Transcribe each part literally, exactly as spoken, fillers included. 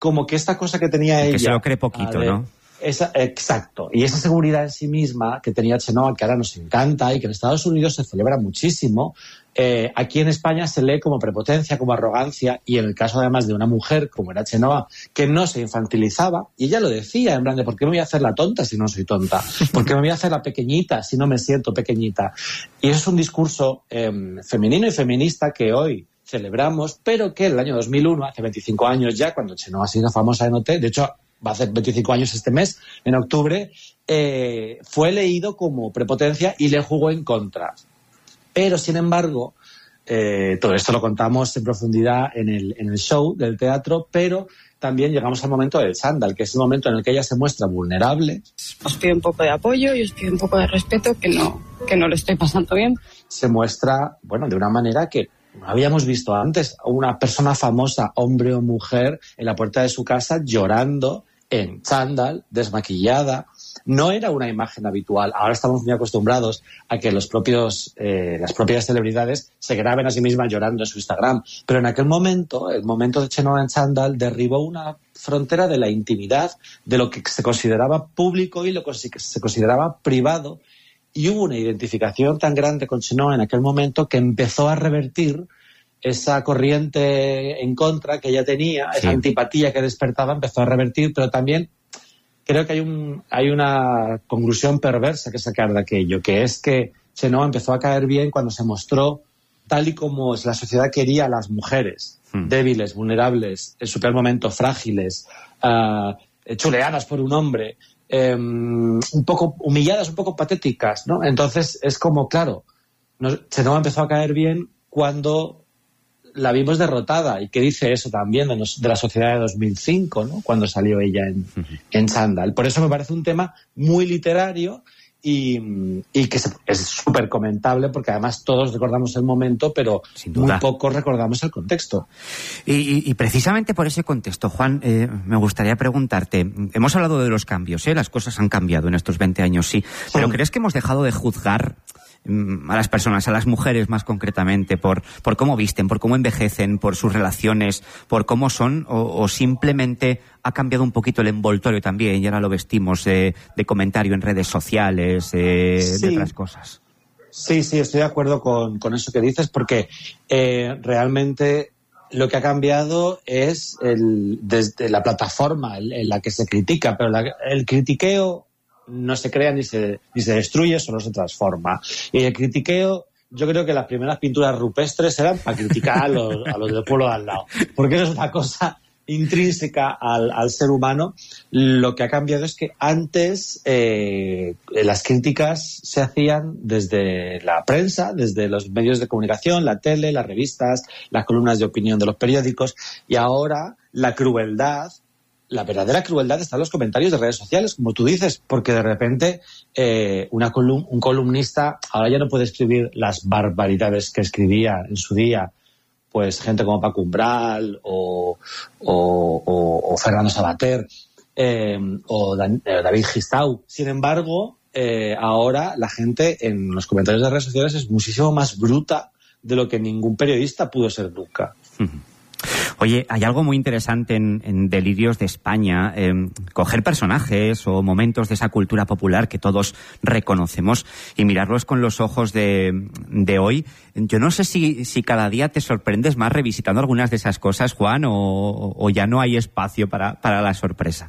como que esta cosa que tenía ella... Que se lo cree poquito, ver, ¿no? Esa, exacto. Y esa seguridad en sí misma que tenía Chenoa, que ahora nos encanta y que en Estados Unidos se celebra muchísimo, eh, aquí en España se lee como prepotencia, como arrogancia, y en el caso además de una mujer como era Chenoa, que no se infantilizaba, y ella lo decía, en plan de ¿por qué me voy a hacer la tonta si no soy tonta? ¿Por qué me voy a hacer la pequeñita si no me siento pequeñita? Y eso es un discurso eh, femenino y feminista que hoy celebramos, pero que en el año dos mil uno, hace veinticinco años ya, cuando Chenoa ha sido famosa en O T, de hecho va a hacer veinticinco años este mes, en octubre, eh, fue leído como prepotencia y le jugó en contra. Pero, sin embargo, eh, todo esto lo contamos en profundidad en el, en el show del teatro, pero también llegamos al momento del chándal, que es el momento en el que ella se muestra vulnerable. Os pido un poco de apoyo y os pido un poco de respeto, que no, que no lo estoy pasando bien. Se muestra, bueno, de una manera que no habíamos visto antes, una persona famosa, hombre o mujer, en la puerta de su casa llorando en chándal, desmaquillada. No era una imagen habitual. Ahora estamos muy acostumbrados a que los propios, eh, las propias celebridades se graben a sí mismas llorando en su Instagram. Pero en aquel momento, el momento de Chenoa en chándal derribó una frontera de la intimidad, de lo que se consideraba público y lo que se consideraba privado. Y hubo una identificación tan grande con Chenoa en aquel momento que empezó a revertir esa corriente en contra que ella tenía, sí. Esa antipatía que despertaba, empezó a revertir, pero también creo que hay un hay una conclusión perversa que sacar de aquello, que es que Chenoa empezó a caer bien cuando se mostró tal y como la sociedad quería a las mujeres, hmm. débiles, vulnerables, en su peor momento frágiles, uh, chuleadas por un hombre, eh, un poco humilladas, un poco patéticas, ¿no? Entonces es como, claro, no, Chenoa empezó a caer bien cuando la vimos derrotada. ¿Y qué dice eso también de, nos, de la sociedad de dos mil cinco, ¿no? Cuando salió ella en, en chándal? Por eso me parece un tema muy literario y, y que se, es súper comentable, porque además todos recordamos el momento, pero muy pocos recordamos el contexto. Y, y, y precisamente por ese contexto, Juan, eh, me gustaría preguntarte, hemos hablado de los cambios, ¿eh? Las cosas han cambiado en estos veinte años, sí, pero sí. ¿Crees que hemos dejado de juzgar a las personas, a las mujeres más concretamente, por, por cómo visten, por cómo envejecen, por sus relaciones, por cómo son, o, o simplemente ha cambiado un poquito el envoltorio también y ahora lo vestimos eh, de comentario en redes sociales, eh, sí. de otras cosas? Sí, sí, estoy de acuerdo con, con eso que dices, porque eh, realmente lo que ha cambiado es el, desde la plataforma en, en la que se critica, pero la, el critiqueo no se crea ni se, ni se destruye, solo se transforma. Y el critiqueo, yo creo que las primeras pinturas rupestres eran para criticar a los, a los del pueblo de al lado, porque eso es una cosa intrínseca al, al ser humano. Lo que ha cambiado es que antes eh, las críticas se hacían desde la prensa, desde los medios de comunicación, la tele, las revistas, las columnas de opinión de los periódicos, y ahora la crueldad, la verdadera crueldad está en los comentarios de redes sociales, como tú dices, porque de repente eh, una colum- un columnista ahora ya no puede escribir las barbaridades que escribía en su día, pues gente como Paco Umbral o, o, o, o Fernando Sabater eh, o Dan- eh, David Gistau. Sin embargo, eh, ahora la gente en los comentarios de redes sociales es muchísimo más bruta de lo que ningún periodista pudo ser nunca. Uh-huh. Oye, hay algo muy interesante en, en Delirios de España, eh, coger personajes o momentos de esa cultura popular que todos reconocemos y mirarlos con los ojos de, de hoy. Yo no sé si, si cada día te sorprendes más revisitando algunas de esas cosas, Juan, o, o ya no hay espacio para, para la sorpresa.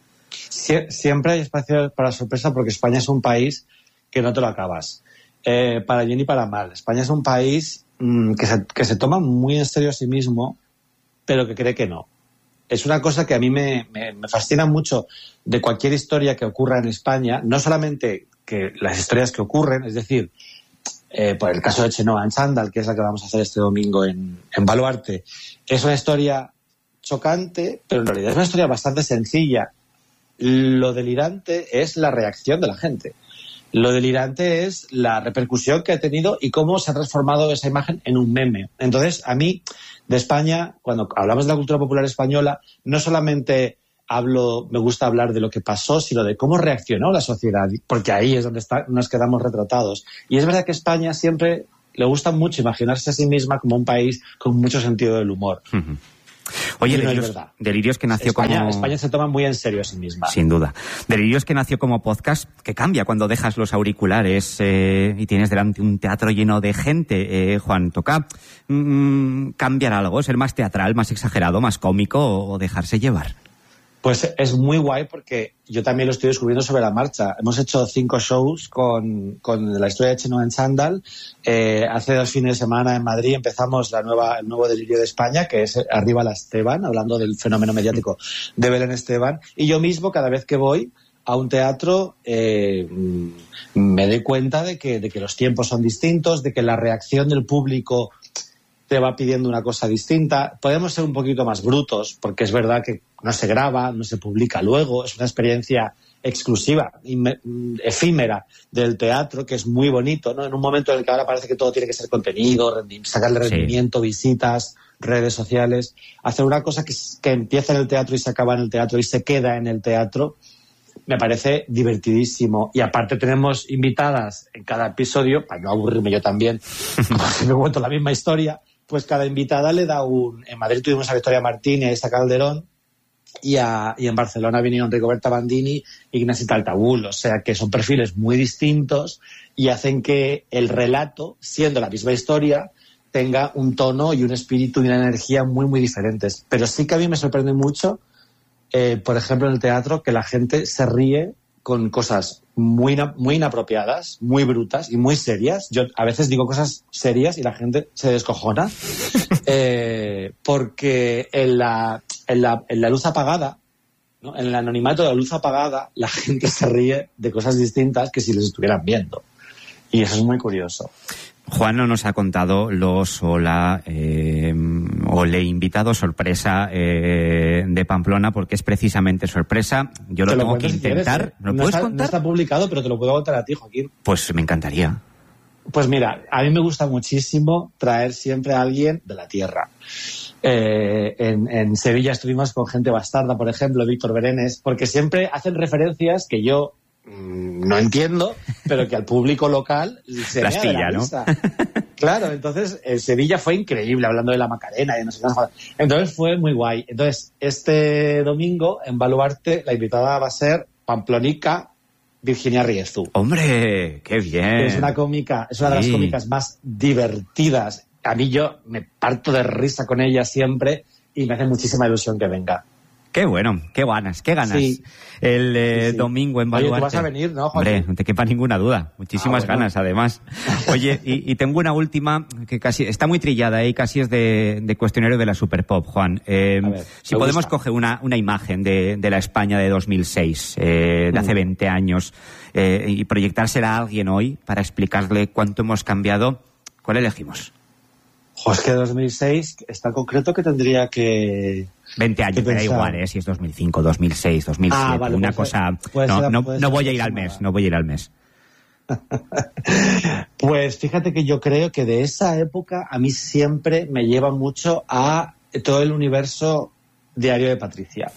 Sie- siempre hay espacio para la sorpresa, porque España es un país que no te lo acabas. Eh, para bien y para mal. España es un país mmm, que, se, que se toma muy en serio a sí mismo, pero que cree que no. Es una cosa que a mí me, me, me fascina mucho de cualquier historia que ocurra en España, no solamente que las historias que ocurren, es decir, eh, por el caso de Chenoa en chándal, que es la que vamos a hacer este domingo en, en Baluarte, es una historia chocante, pero en realidad es una historia bastante sencilla. Lo delirante es la reacción de la gente. Lo delirante es la repercusión que ha tenido y cómo se ha transformado esa imagen en un meme. Entonces, a mí, de España, cuando hablamos de la cultura popular española, no solamente hablo, me gusta hablar de lo que pasó, sino de cómo reaccionó la sociedad, porque ahí es donde está, nos quedamos retratados. Y es verdad que España siempre le gusta mucho imaginarse a sí misma como un país con mucho sentido del humor. Uh-huh. Oye, no Delirios, Delirios que nació España, como... España se toma muy en serio a sí misma. Sin duda. Delirios que nació como podcast, que cambia cuando dejas los auriculares eh, y tienes delante un teatro lleno de gente. Eh, Juan, ¿toca mm, cambiar algo? ¿Ser más teatral, más exagerado, más cómico o, o dejarse llevar? Pues es muy guay porque yo también lo estoy descubriendo sobre la marcha. Hemos hecho cinco shows con, con la historia de Chenoa en Chándal. Eh, hace dos fines de semana en Madrid empezamos la nueva, el nuevo Delirio de España, que es Arriba la Esteban, hablando del fenómeno mediático de Belén Esteban. Y yo mismo, cada vez que voy a un teatro, eh, me doy cuenta de que, de que los tiempos son distintos, de que la reacción del público te va pidiendo una cosa distinta. Podemos ser un poquito más brutos, porque es verdad que no se graba, no se publica luego, es una experiencia exclusiva, efímera del teatro, que es muy bonito, ¿no? En un momento en el que ahora parece que todo tiene que ser contenido, sacarle rendimiento, sí. visitas, redes sociales. Hacer una cosa que, que empieza en el teatro y se acaba en el teatro y se queda en el teatro, me parece divertidísimo. Y aparte tenemos invitadas en cada episodio, para no aburrirme yo también, si me cuento la misma historia, pues cada invitada le da un... En Madrid tuvimos a Victoria Martínez, a Calderón, y, a, y en Barcelona vinieron Rigoberta Bandini y Ignasi Taltabul. O sea que son perfiles muy distintos y hacen que el relato, siendo la misma historia, tenga un tono y un espíritu y una energía muy, muy diferentes. Pero sí que a mí me sorprende mucho, eh, por ejemplo, en el teatro, que la gente se ríe con cosas muy, muy inapropiadas, muy brutas y muy serias. Yo a veces digo cosas serias y la gente se descojona, eh, porque en la, en, la, en la luz apagada, ¿no? En el anonimato de la luz apagada, la gente se ríe de cosas distintas que si les estuvieran viendo. Y eso es muy curioso. Juan no nos ha contado los o la eh, o le invitado sorpresa eh, de Pamplona, porque es precisamente sorpresa. Yo lo, lo tengo que intentar. Si quieres, ¿eh? ¿Lo no puedes está, contar? No está publicado, pero te lo puedo contar a ti, Joaquín. Pues me encantaría. Pues mira, a mí me gusta muchísimo traer siempre a alguien de la tierra. Eh, en, en Sevilla estuvimos con Gente Bastarda, por ejemplo, Víctor Berenes, porque siempre hacen referencias que yo no entiendo, pero que al público local se Las me pilla, da la ¿no? risa. Claro, entonces en Sevilla fue increíble, hablando de la Macarena y no sé qué. Entonces fue muy guay. Entonces, este domingo en Baluarte la invitada va a ser pamplonica Virginia Riezu. ¡Hombre, qué bien! Es una cómica, es una sí. de las cómicas más divertidas. A mí yo me parto de risa con ella siempre y me hace muchísima ilusión que venga. Qué bueno, qué ganas, qué ganas. Sí. El eh, sí, sí. domingo en Baluarte. Oye, tú vas a venir, ¿no, Joaquín? Hombre, no te quepa ninguna duda. Muchísimas ah, bueno. ganas, además. Oye, y, y tengo una última que casi está muy trillada y ¿eh? Casi es de, de cuestionario de la Superpop, Juan. Eh, ver, si podemos gusta. coger una, una imagen de, de la España de dos mil seis, eh, de mm. hace veinte años, eh, y proyectársela a alguien hoy para explicarle cuánto hemos cambiado, ¿cuál elegimos? Jo, es que dos mil seis está concreto que tendría que... veinte años, me da igual, ¿eh? Si es dos mil cinco, dos mil seis, dos mil siete, ah, vale, una cosa... Ser, no, ser, no, no voy a ir al mes, nada. no voy a ir al mes. Pues fíjate que yo creo que de esa época a mí siempre me lleva mucho a todo el universo Diario de Patricia.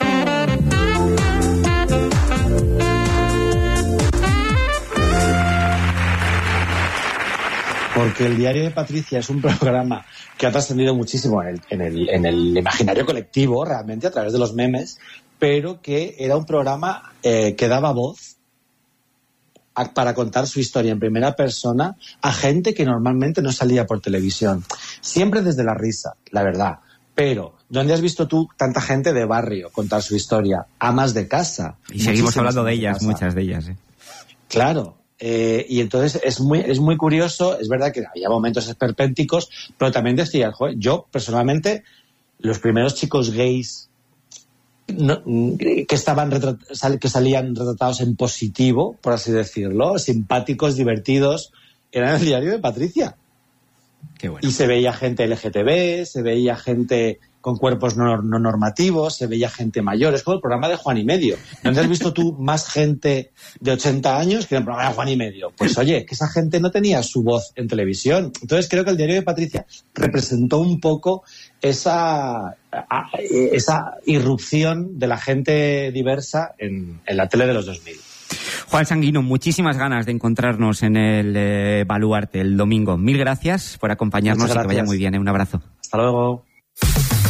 Porque el Diario de Patricia es un programa que ha trascendido muchísimo en el, en, el, en el imaginario colectivo, realmente, a través de los memes, pero que era un programa eh, que daba voz a, para contar su historia en primera persona a gente que normalmente no salía por televisión. Siempre desde la risa, la verdad. Pero, ¿dónde has visto tú tanta gente de barrio contar su historia? Amas de casa. Y seguimos hablando de ellas, de muchas de ellas. ¿eh? Claro. Eh, y entonces es muy es muy curioso, es verdad que había momentos esperpénticos, pero también decía, joder, yo personalmente, los primeros chicos gays no, que estaban retrat- que salían retratados en positivo, por así decirlo, simpáticos, divertidos, eran el Diario de Patricia. Qué bueno. Y se veía gente L G T B, se veía gente con cuerpos no, no normativos, se veía gente mayor. Es como el programa de Juan y Medio. ¿Dónde has visto tú más gente de ochenta años que en el programa de Juan y Medio? Pues oye, que esa gente no tenía su voz en televisión. Entonces creo que el Diario de Patricia representó un poco esa, esa irrupción de la gente diversa en, en la tele de los dos mil. Juan Sanguino, muchísimas ganas de encontrarnos en el eh, Baluarte el domingo. Mil gracias por acompañarnos y que vaya muy bien. ¿eh? Un abrazo. Hasta luego.